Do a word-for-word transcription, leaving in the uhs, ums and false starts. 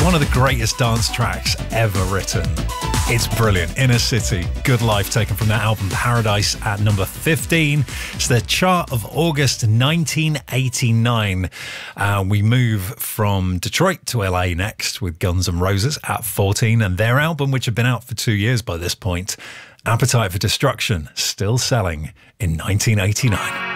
one of the greatest dance tracks ever written. It's brilliant. Inner City, Good Life, taken from their album Paradise at number fifteen. It's their chart of August nineteen eighty-nine. Uh, we move from Detroit to L A next with Guns N' Roses at fourteen, and their album, which had been out for two years by this point, Appetite for Destruction, still selling in nineteen eighty-nine.